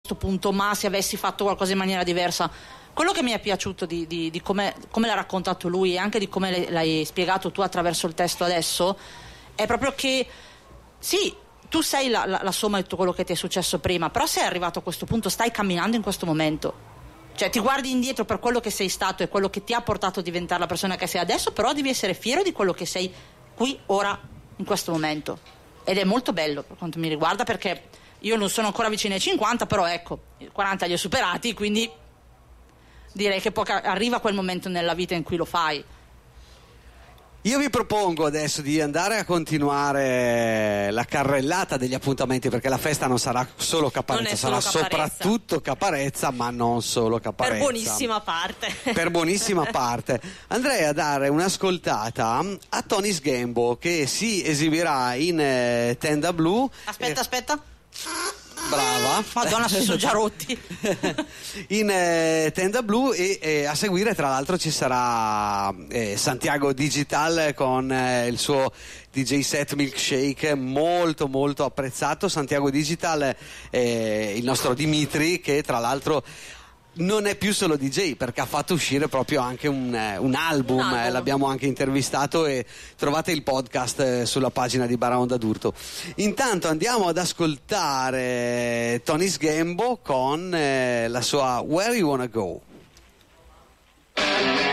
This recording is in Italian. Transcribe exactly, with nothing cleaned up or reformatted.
punto, ma se avessi fatto qualcosa in maniera diversa. Quello che mi è piaciuto di, di, di come, come l'ha raccontato lui e anche di come l'hai spiegato tu attraverso il testo adesso è proprio che sì, tu sei la, la, la somma di tutto quello che ti è successo prima, però sei arrivato a questo punto, stai camminando in questo momento, cioè ti guardi indietro per quello che sei stato e quello che ti ha portato a diventare la persona che sei adesso, però devi essere fiero di quello che sei qui, ora, in questo momento, ed è molto bello per quanto mi riguarda, perché io non sono ancora vicino ai cinquanta, però ecco, i quaranta li ho superati, quindi direi che poi arriva quel momento nella vita in cui lo fai. Io vi propongo adesso di andare a continuare la carrellata degli appuntamenti, perché la festa non sarà solo Caparezza, solo sarà Caparezza. soprattutto Caparezza, ma non solo Caparezza. Per buonissima parte. Per buonissima parte. Andrei a dare un'ascoltata a Tony's Gambo, che si esibirà in eh, Tenda Blu. Aspetta, eh, aspetta. Brava. Madonna, si sono già rotti. In eh, Tenda Blu e eh, a seguire tra l'altro ci sarà eh, Santiago Digital con eh, il suo D J set Milkshake molto molto apprezzato. Santiago Digital, eh, il nostro Dimitri, che tra l'altro non è più solo D J, perché ha fatto uscire proprio anche un, eh, un album, Un album. Eh, l'abbiamo anche intervistato e trovate il podcast eh, sulla pagina di Baraonda d'Urto. Intanto andiamo ad ascoltare Tony's Gambo con eh, la sua Where You Wanna Go.